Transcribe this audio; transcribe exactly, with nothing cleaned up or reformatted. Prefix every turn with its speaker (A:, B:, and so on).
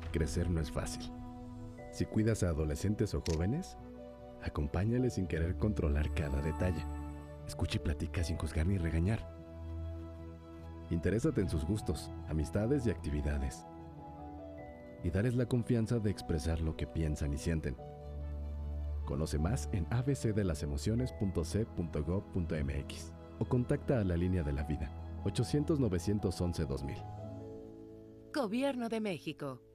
A: Crecer no es fácil. Si cuidas a adolescentes o jóvenes, acompáñales sin querer controlar cada detalle. Escucha y platica sin juzgar ni regañar. Interésate en sus gustos, amistades y actividades. Y dales la confianza de expresar lo que piensan y sienten. Conoce más en a b c de las emociones punto c punto gov punto m x o contacta a la línea de la vida ochocientos, novecientos once, dos mil.
B: Gobierno de México.